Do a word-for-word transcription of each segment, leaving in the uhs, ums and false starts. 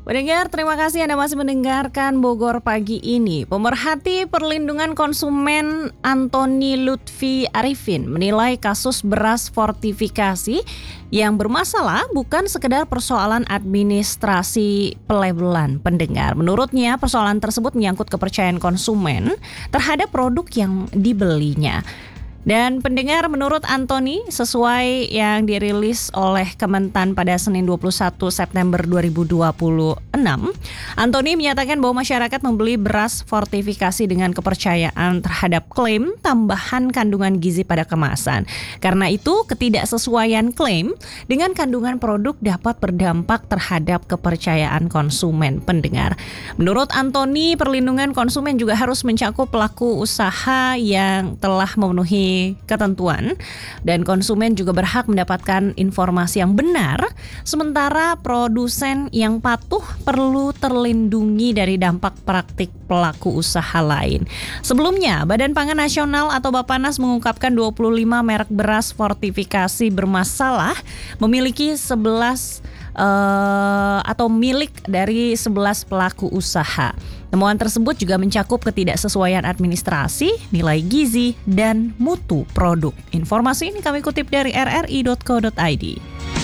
Pendengar, terima kasih Anda masih mendengarkan Bogor Pagi ini. Pemerhati perlindungan konsumen Antoni Lutfi Arifin menilai kasus beras fortifikasi yang bermasalah bukan sekedar persoalan administrasi pelabelan. Pendengar, menurutnya persoalan tersebut menyangkut kepercayaan konsumen terhadap produk yang dibelinya. Dan pendengar, menurut Antoni, sesuai yang dirilis oleh Kementan pada Senin dua puluh satu September dua ribu dua puluh enam, Antoni menyatakan bahwa masyarakat membeli beras fortifikasi dengan kepercayaan terhadap klaim tambahan kandungan gizi pada kemasan. Karena itu, ketidaksesuaian klaim dengan kandungan produk dapat berdampak terhadap kepercayaan konsumen. Pendengar, menurut Antoni, perlindungan konsumen juga harus mencakup pelaku usaha yang telah memenuhi ketentuan, dan konsumen juga berhak mendapatkan informasi yang benar, sementara produsen yang patuh perlu terlindungi dari dampak praktik pelaku usaha lain. Sebelumnya, Badan Pangan Nasional atau Bappenas mengungkapkan dua puluh lima merek beras fortifikasi bermasalah memiliki sebelas uh, atau milik dari sebelas pelaku usaha. Temuan tersebut juga mencakup ketidaksesuaian administrasi, nilai gizi, dan mutu produk. Informasi ini kami kutip dari r r i dot co dot i d.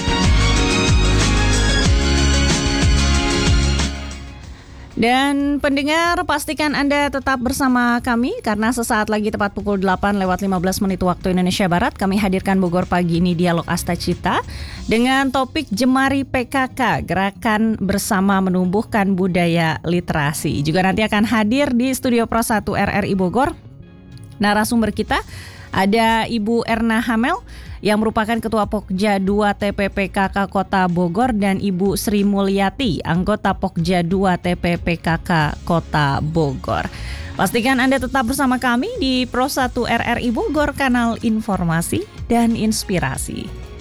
Dan pendengar, pastikan Anda tetap bersama kami karena sesaat lagi tepat pukul delapan lewat lima belas menit waktu Indonesia Barat, kami hadirkan Bogor Pagi ini Dialog Astacita dengan topik Jemari P K K, Gerakan Bersama Menumbuhkan Budaya Literasi. Juga nanti akan hadir di Studio Pro satu R R I Bogor. Narasumber kita ada Ibu Erna Hamel yang merupakan Ketua Pokja dua T P P K K Kota Bogor, dan Ibu Sri Mulyati, anggota Pokja dua T P P K K Kota Bogor. Pastikan Anda tetap bersama kami di Pro satu R R I Bogor, kanal informasi dan inspirasi.